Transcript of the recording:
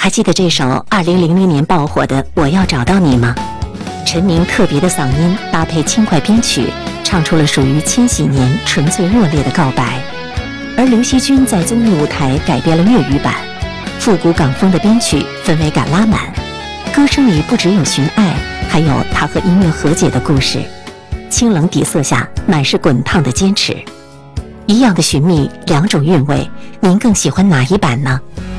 还记得这首2000年爆火的《我要找到你》吗？陈明特别的嗓音搭配轻快编曲，唱出了属于千禧年纯粹热烈的告白。而刘惜君在综艺舞台改编了粤语版，复古港风的编曲，氛围感拉满。歌声里不只有寻爱，还有他和音乐和解的故事。清冷底色下满是滚烫的坚持。一样的寻觅，两种韵味，您更喜欢哪一版呢？